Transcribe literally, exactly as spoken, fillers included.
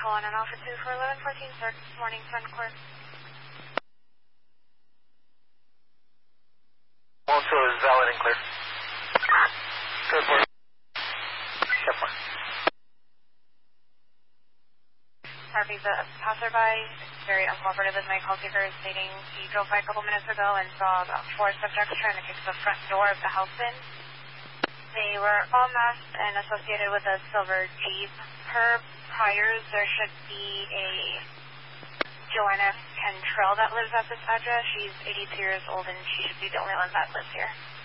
Alpha one and Alpha two for eleven fourteen, sir. Morning, Sun Court. Also is valid and clear. Good for Step one. Harvey, the passerby, very uncooperative with my call taker, stating he drove by a couple minutes ago and saw about four subjects trying to kick the front door of the house in. They were all masked and associated with a silver Jeep. Per priors, there should be a Joanna Cantrell that lives at this address. She's eighty-two years old and she should be the only one that lives here.